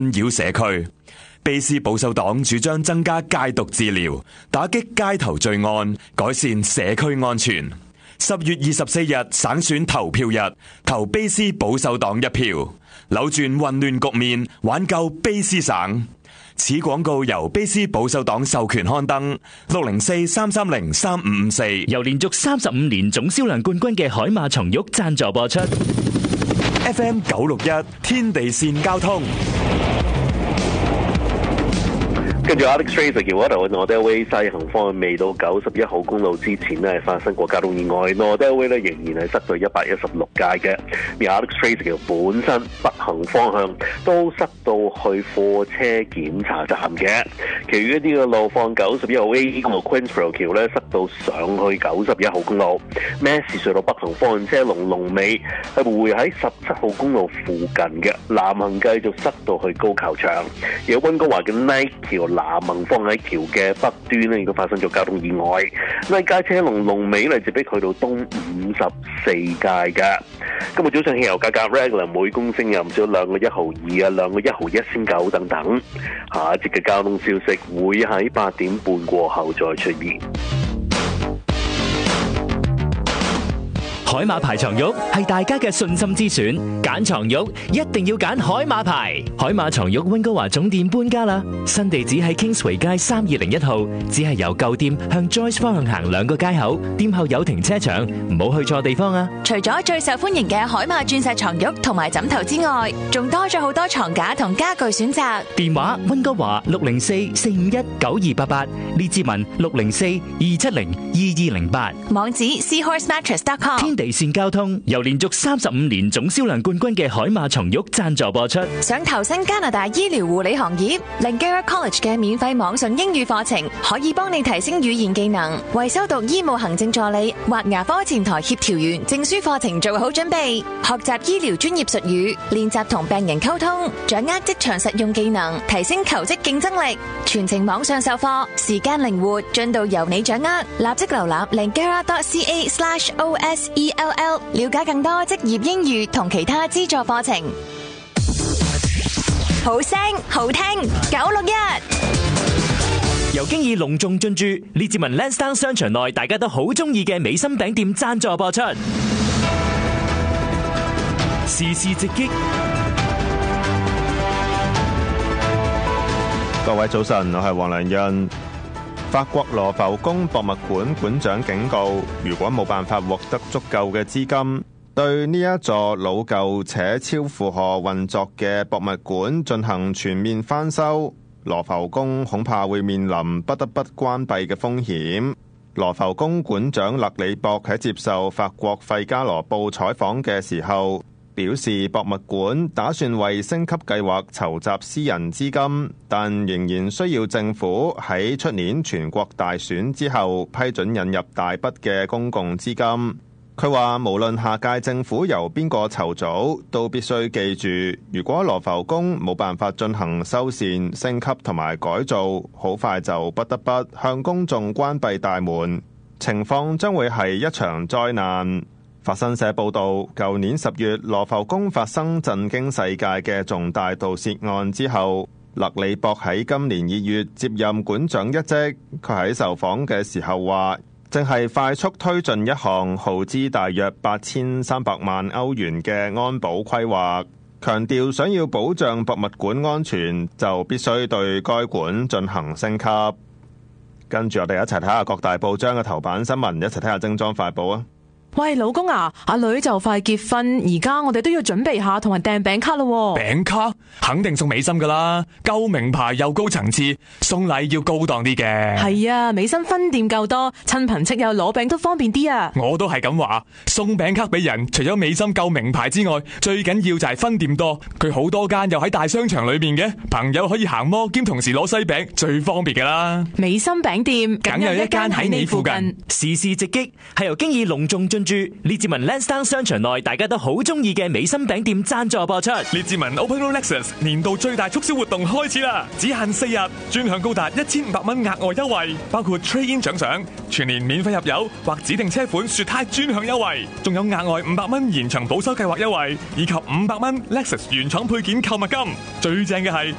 擾社區。卑斯保守黨主張增加戒毒治療，打擊街頭罪案，改善社區安全。10月24日省選投票日，投卑斯保守黨一票，扭轉混亂局面，挽救卑斯省。此廣告由卑斯保守黨授權刊登，604-330-3554， 由連續35年總銷量冠軍嘅海馬松玉贊助播出。 FM 961天地線交通。 跟住 Alex Fraser 橋嗰度，Northway 西行方向未到91號公路之前呢，係發生過交通意外，Northway 咧仍然係塞到116街嘅。而 Alex Fraser 橋本身北行方向都塞到去貨車檢查站嘅。其餘一啲嘅路況，91號 A 公路 Queensborough 橋咧塞到上去91號公路。Massey 隧道北行方向車龍尾係會喺17號公路附近嘅，南行繼續塞到去高球場。而溫哥華嘅 Knight 橋南行方喺橋嘅北端呢，亦都發生咗交通意外。呢街車龍尾咧直逼去到東54街嘅。今日早上汽油價格 regular 每公升又唔少2個1毫2啊，2個1毫1仙9等等。下一節嘅交通消息會喺8點半過後再出現。 海馬牌床褥係大家嘅信心之選，揀床褥一定要揀海馬牌。海馬床褥溫哥華總店搬家啦，新地址喺 Kingsway 街3201號，只係由舊店向 Joyce 方向行2個街口，店後有停車場，唔好去錯地方啊！ 除咗最受歡迎嘅海馬鑽石床褥同埋枕頭之外，仲多咗好多床架同家具選擇。 電話溫哥華604-451-9288，列治文604-270-2208， 網址 seahorsemattress.com。 地線交通由連續35年總銷量冠軍嘅海馬床褥贊助播出。 想投身加拿大醫療護理行業 ，Langara College 嘅免費網上英語課程可以幫你提升語言技能，為修讀醫務行政助理或牙科前台協調員證書課程做好準備。學習醫療專業術語，練習同病人溝通，掌握職場實用技能，提升求職競爭力。全程網上授課，時間靈活，進度由你掌握。立即瀏覽 langara.ca/OSELL， 了解更多職業英語同其他資助課程。好聲好聽961， 由經已隆重進駐列治文 Lansdowne 商場內，大家都好中意嘅美心餅店贊助播出。時事直擊， 各位早晨，我係黃良欣。法國羅浮宮博物館館長警告，如果冇辦法獲得足夠嘅資金，對呢一座老舊且超負荷運作嘅博物館進行全面翻修，羅浮宮恐怕會面臨不得不關閉嘅風險。羅浮宮館長勒里博喺接受法國費加羅報採訪嘅時候表示，博物館打算為升級計劃籌集私人資金，但仍然需要政府喺出年全國大選之後批准引入大筆嘅公共資金。佢話無論下屆政府由邊個籌組，都必須記住，如果羅浮宮冇辦法進行修繕、升級同埋改造，好快就不得不向公眾關閉大門，情況將會係一場災難。法新社報導，舊年10月羅浮宮發生震驚世界嘅重大盜竊案之後，勒里博喺今年2月接任館長一職。佢喺受訪嘅時候話，正係快速推進一項耗資大約8300萬歐元嘅安保規劃，強調想要保障博物館安全，就必須對該館進行升級。跟住我哋一齊睇下各大報章嘅頭版新聞，一齊睇下精裝快報啊！ 喂，老公啊，阿女就快結婚，而家我哋都要準備下同埋訂餅卡咯。 餅卡肯定送美心噶啦，夠名牌又高層次，送禮要高檔啲嘅。 係啊，美心分店夠多，親朋戚友攞餅都方便啲啊。 我都係咁話，送餅卡俾人，除咗美心夠名牌之外，最緊要就係分店多。佢好多間又喺大商場裏面嘅，朋友可以行摩兼同時攞西餅，最方便噶啦。 美心餅店梗有一間喺你附近。 時事直擊係由經已隆重進進駐列治文 Lansdowne 商場內大家都好中意嘅美心餅店贊助播出。 列治文 Open Road Lexus 年度最大促銷活動開始啦，只限4日，專享高達1500蚊額外優惠，包括 Trade-in 獎賞、全年免費入油或指定車款雪胎專享優惠，仲有額外500蚊延長保修計劃優惠，以及500蚊 Lexus原廠配件購物金。最正嘅係